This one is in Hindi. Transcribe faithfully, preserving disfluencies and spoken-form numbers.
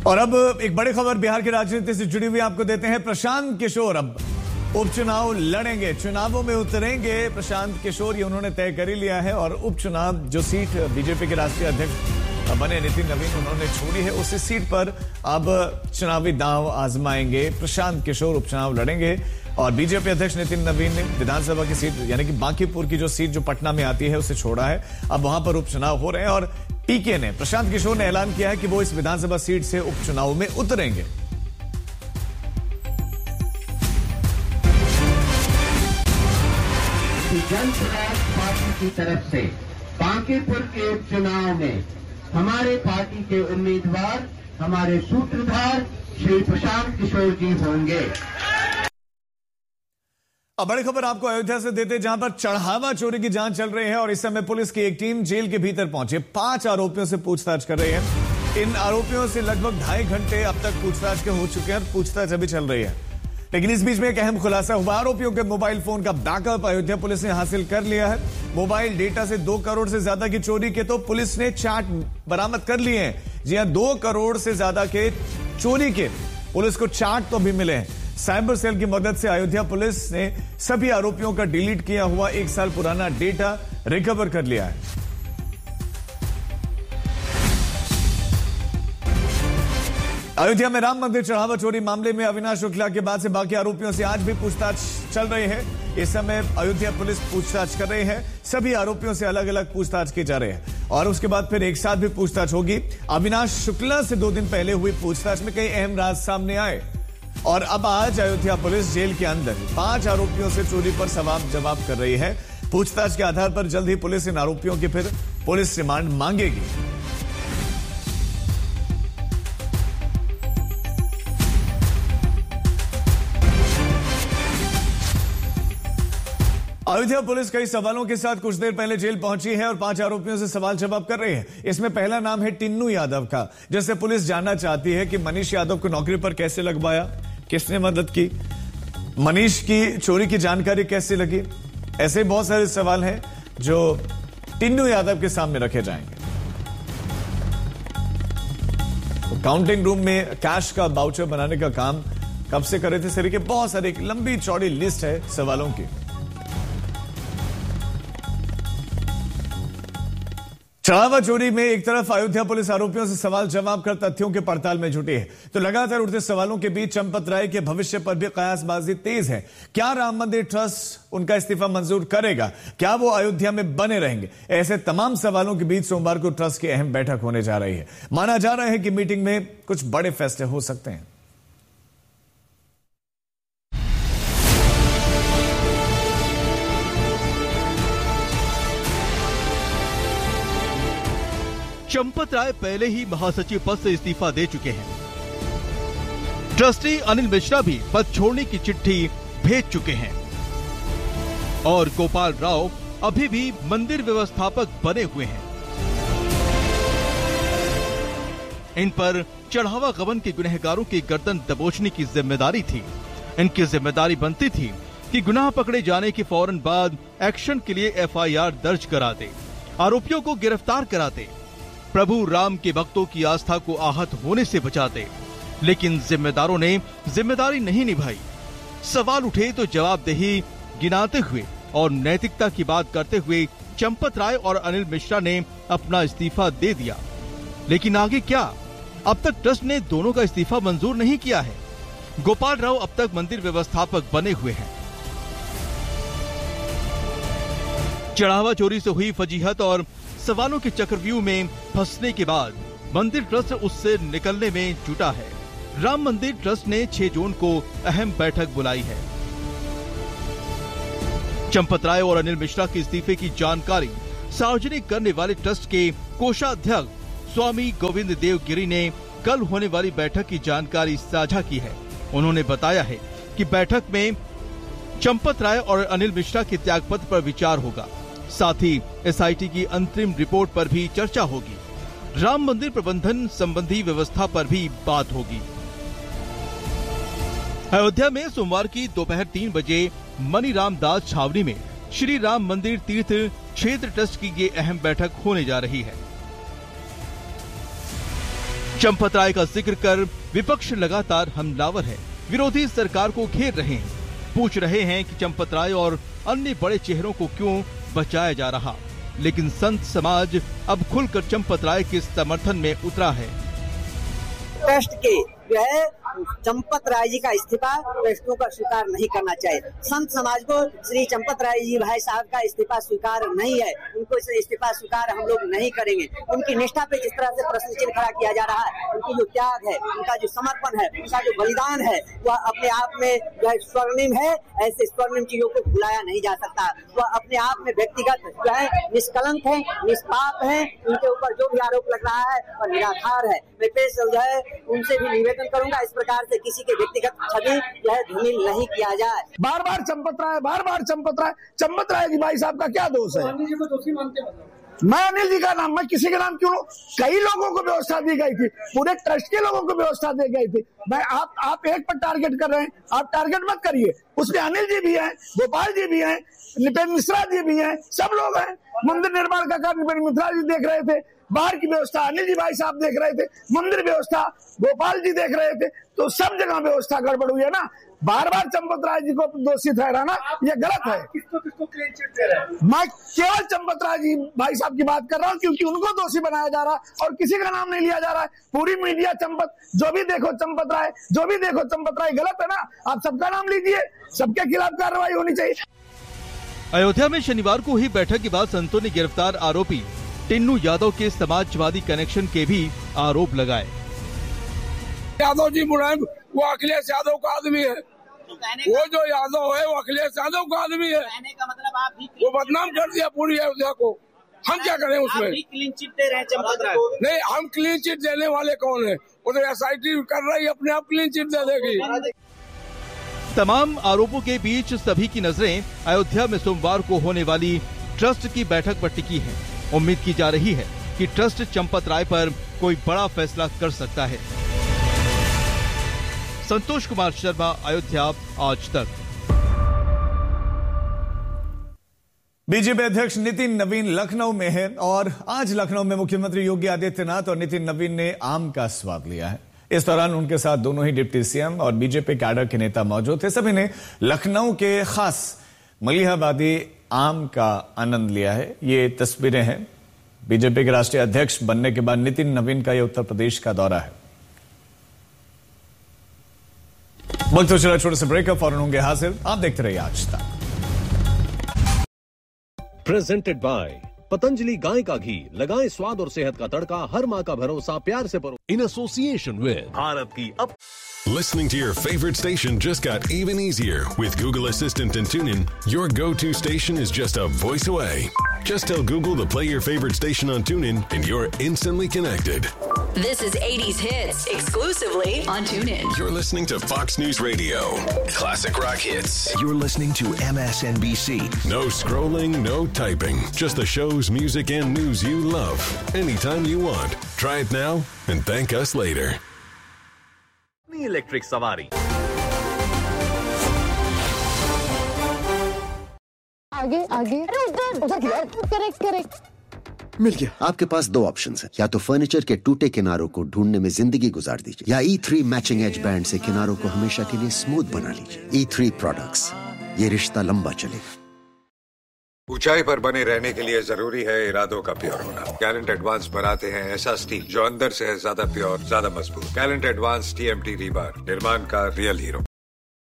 और अब एक बड़ी खबर बिहार की राजनीति से जुड़ी हुई आपको देते हैं। प्रशांत किशोर अब उपचुनाव लड़ेंगे, चुनावों में उतरेंगे प्रशांत किशोर, ये उन्होंने तय कर ही लिया है। और उपचुनाव जो सीट बीजेपी के राष्ट्रीय अध्यक्ष बने नितिन नवीन उन्होंने छोड़ी है, उसी सीट पर अब चुनावी दांव आजमाएंगे। प्रशांत किशोर उपचुनाव लड़ेंगे और बीजेपी अध्यक्ष नितिन नवीन ने विधानसभा की सीट यानी कि बांकीपुर की जो सीट जो पटना में आती है उसे छोड़ा है। अब वहां पर उपचुनाव हो रहे हैं और पीके ने प्रशांत किशोर ने ऐलान किया है कि वो इस विधानसभा सीट से उपचुनाव में उतरेंगे। जन स्वराज पार्टी की तरफ से बांकीपुर के उपचुनाव में हमारे पार्टी के उम्मीदवार हमारे सूत्रधार श्री प्रशांत किशोर जी होंगे। अब बड़ी खबर आपको अयोध्या से देते, जहां पर चढ़ावा चोरी की जांच चल रही है और इस समय पुलिस की एक टीम जेल के भीतर पहुंचे पांच आरोपियों से पूछताछ कर रही है। इन आरोपियों से लगभग ढाई घंटे अब तक पूछताछ के हो चुके हैं और पूछताछ अभी चल रही है। लेकिन इस बीच में एक अहम खुलासा हुआ। आरोपियों के मोबाइल फोन का बैकअप अयोध्या पुलिस ने हासिल कर लिया है। मोबाइल डेटा से दो करोड़ से ज्यादा की चोरी के तो पुलिस ने चार्ट बरामद कर लिए हैं। जी हां, दो करोड़ से ज्यादा के चोरी के पुलिस को चार्ट तो भी मिले हैं। साइबर सेल की मदद से अयोध्या पुलिस ने सभी आरोपियों का डिलीट किया हुआ एक साल पुराना डेटा रिकवर कर लिया है। अयोध्या में राम मंदिर चढ़ावा चोरी मामले में अविनाश शुक्ला के बाद से बाकी आरोपियों से आज भी पूछताछ चल रही है। इस समय अयोध्या पुलिस पूछताछ कर रही है। सभी आरोपियों से अलग अलग पूछताछ की जा रही है और उसके बाद फिर एक साथ भी पूछताछ होगी। अविनाश शुक्ला से दो दिन पहले हुई पूछताछ में कई अहम राज सामने आए और अब आज अयोध्या पुलिस जेल के अंदर पांच आरोपियों से चोरी पर सवाल जवाब कर रही है। पूछताछ के आधार पर जल्द ही पुलिस इन आरोपियों की फिर पुलिस रिमांड मांगेगी। अयोध्या पुलिस कई सवालों के साथ कुछ देर पहले जेल पहुंची है और पांच आरोपियों से सवाल जवाब कर रही है। इसमें पहला नाम है टिन्नू यादव का, जिससे पुलिस जानना चाहती है कि मनीष यादव को नौकरी पर कैसे लगवाया, किसने मदद की, मनीष की चोरी की जानकारी कैसे लगी। ऐसे बहुत सारे सवाल हैं जो टिन्नू यादव के सामने रखे जाएंगे। तो काउंटिंग रूम में कैश का बाउचर बनाने का काम कब से कर रहे थे, इस तरीके बहुत सारी एक लंबी चौड़ी लिस्ट है सवालों की। चढ़ावा चोरी में एक तरफ अयोध्या पुलिस आरोपियों से सवाल जवाब कर तथ्यों के पड़ताल में जुटी है, तो लगातार उठते सवालों के बीच चंपत राय के भविष्य पर भी कयासबाजी तेज है। क्या राम मंदिर ट्रस्ट उनका इस्तीफा मंजूर करेगा? क्या वो अयोध्या में बने रहेंगे? ऐसे तमाम सवालों के बीच सोमवार को ट्रस्ट की अहम बैठक होने जा रही है। माना जा रहा है कि मीटिंग में कुछ बड़े फैसले हो सकते हैं। चंपत राय पहले ही महासचिव पद से इस्तीफा दे चुके हैं। ट्रस्टी अनिल मिश्रा भी पद छोड़ने की चिट्ठी भेज चुके हैं और गोपाल राव अभी भी मंदिर व्यवस्थापक बने हुए हैं। इन पर चढ़ावा गबन के गुनहगारों की गर्दन दबोचने की जिम्मेदारी थी। इनकी जिम्मेदारी बनती थी कि गुनाह पकड़े जाने के फौरन बाद एक्शन के लिए एफ आई आर दर्ज कराते, आरोपियों को गिरफ्तार कराते, प्रभु राम के भक्तों की आस्था को आहत होने से बचाते। लेकिन जिम्मेदारों ने जिम्मेदारी नहीं निभाई। सवाल उठे तो जवाबदेही गिनाते हुए और नैतिकता की बात करते हुए चंपत राय और अनिल मिश्रा ने अपना इस्तीफा दे दिया। लेकिन आगे क्या? अब तक ट्रस्ट ने दोनों का इस्तीफा मंजूर नहीं किया है। गोपाल राव अब तक मंदिर व्यवस्थापक बने हुए हैं। चढ़ावा चोरी से हुई फजीहत और सवालों के चक्रव्यूह में फंसने के बाद मंदिर ट्रस्ट उससे निकलने में जुटा है। राम मंदिर ट्रस्ट ने छह जून को अहम बैठक बुलाई है। चंपत राय और अनिल मिश्रा के इस्तीफे की जानकारी सार्वजनिक करने वाले ट्रस्ट के कोषाध्यक्ष स्वामी गोविंद देव गिरी ने कल होने वाली बैठक की जानकारी साझा की है। उन्होंने बताया है कि बैठक में चंपत राय और अनिल मिश्रा के त्यागपत्र पर विचार होगा। साथ ही एस आई टी की अंतरिम रिपोर्ट पर भी चर्चा होगी। राम मंदिर प्रबंधन संबंधी व्यवस्था पर भी बात होगी। अयोध्या में सोमवार की दोपहर तीन बजे मनी रामदास छावनी में श्री राम मंदिर तीर्थ क्षेत्र ट्रस्ट की ये अहम बैठक होने जा रही है। चंपत राय का जिक्र कर विपक्ष लगातार हमलावर है। विरोधी सरकार को घेर रहे हैं, पूछ रहे हैं कि चंपत राय और अन्य बड़े चेहरों को क्यों बचाया जा रहा। लेकिन संत समाज अब खुलकर चंपत राय के समर्थन में उतरा है। ट्रस्ट के जो है चंपत राय जी का इस्तीफा ट्रस्टियों का स्वीकार नहीं करना चाहिए। संत समाज को श्री चंपत राय जी भाई साहब का इस्तीफा स्वीकार नहीं है, उनको इस्तीफा स्वीकार हम लोग नहीं करेंगे। उनकी निष्ठा पे जिस तरह से प्रश्न चिन्ह खड़ा किया जा रहा है, उनकी जो त्याग है, उनका जो समर्पण है, उनका जो बलिदान है, वह अपने आप में जो है स्वर्णिम है। ऐसे स्वर्णिम चीजों को भुलाया नहीं जा सकता। वह अपने आप में व्यक्तिगत जो है निष्कलंक है, निष्पाप है। उनके ऊपर जो भी आरोप लग रहा है वह निराधार है। मैं पेश जो है उनसे भी निवेदन करूंगा, इस प्रकार से किसी के व्यक्तिगत छवि यह धूमिल नहीं किया जाए। बार बार चंपत राय बार बार चंपत राय चंपत राय जी भाई साहब का क्या दोष है? अनिल जी को दोषी मानते हैं? मैं अनिल जी का नाम, मैं किसी के नाम क्यों लूं? कई लोगों को व्यवस्था दी गई थी, पूरे ट्रस्ट के लोगों को व्यवस्था दी गई थी। मैं आप आप एक पर टारगेट कर रहे हैं, आप टारगेट मत करिए। उसमें अनिल जी भी हैं, गोपाल जी भी हैं, निपेंद्र मिश्रा जी भी हैं, सब लोग हैं। मंदिर निर्माण का कार्य निपेंद्र मिश्रा जी देख रहे थे, बाहर की व्यवस्था अनिल जी भाई साहब देख रहे थे, मंदिर व्यवस्था गोपाल जी देख रहे थे। तो सब जगह व्यवस्था गड़बड़ हुई है ना। बार बार चंपत राय जी को दोषी ठहराना ये गलत है। किसको किसको क्लीन चिट दे रहे हैं? मैं केवल चंपत राय जी भाई साहब की बात कर रहा हूँ, क्योंकि उनको दोषी बनाया जा रहा है और किसी का नाम नहीं लिया जा रहा है। पूरी मीडिया चंपत, जो भी देखो चंपत राय, जो भी देखो चंपत राय, गलत है ना। आप सबका नाम लीजिए, सबके खिलाफ कार्रवाई होनी चाहिए। अयोध्या में शनिवार को हुई बैठक के बाद संतों ने गिरफ्तार आरोपी टिन्नू यादव के समाजवादी कनेक्शन के भी आरोप लगाए। यादव जी मुलायम, वो अखिलेश यादव का आदमी है। वो जो यादव है वो अखिलेश यादव का आदमी है। का मतलब आप भी वो बदनाम कर दिया पूरी अयोध्या को। हम क्या करें उसमें? क्लीन चिट दे रहे हैं चंपत राय। नहीं, हम क्लीन चिट देने वाले कौन है? वो तो एस आई टी कर रही है, अपने आप क्लीन चिट दे देगी। तमाम आरोपों के बीच सभी की नजरें अयोध्या में सोमवार को होने वाली ट्रस्ट की बैठक पर टिकी हैं। उम्मीद की जा रही है कि ट्रस्ट चंपत राय पर कोई बड़ा फैसला कर सकता है। संतोष कुमार शर्मा, अयोध्या आज तक। बीजेपी अध्यक्ष नितिन नवीन लखनऊ में है और आज लखनऊ में मुख्यमंत्री योगी आदित्यनाथ और नितिन नवीन ने आम का स्वाद लिया है। इस दौरान उनके साथ दोनों ही डिप्टी सीएम और बीजेपी कैडर के नेता मौजूद थे। सभी ने लखनऊ के खास मलिहाबादी आम का आनंद लिया है। ये तस्वीरें हैं बीजेपी के राष्ट्रीय अध्यक्ष बनने के बाद नितिन नवीन का ये उत्तर प्रदेश का दौरा है। वक्त तो चला छोटे से ब्रेकअप, फौरन होंगे हाजिर। आप देखते रहिए आज तक। प्रेजेंटेड बाय पतंजलि गाय का घी, लगाएं स्वाद और सेहत का तड़का, हर माँ का भरोसा, प्यार से परो। इन एसोसिएशन विद भारत की up. Listening to your favorite station just got even easier with Google Assistant and TuneIn. Your go-to station is just a voice away. Just tell Google to play your favorite station on TuneIn and you're instantly connected. This is eighties hits exclusively on TuneIn. You're listening to Fox News Radio. Classic rock hits. You're listening to M S N B C. No scrolling, no typing. Just the shows, music, and news you love. Anytime you want. Try it now and thank us later. Electric सवारी आगे आगे उधर उधर करेक्ट करेक्ट मिल गया। आपके पास दो ऑप्शंस हैं, या तो फर्नीचर के टूटे किनारों को ढूंढने में जिंदगी गुजार दीजिए, या ई थ्री मैचिंग एज बैंड से किनारों को हमेशा के लिए स्मूथ बना लीजिए। ई थ्री प्रोडक्ट्स, ये रिश्ता लंबा चलेगा। ऊंचाई पर बने रहने के लिए जरूरी है इरादों का प्योर होना। गैलेंट एडवांस बनाते हैं ऐसा स्टील जो अंदर से है ज्यादा प्योर, ज्यादा मजबूत। Gallant advance T M T rebar, निर्माण का रियल हीरो।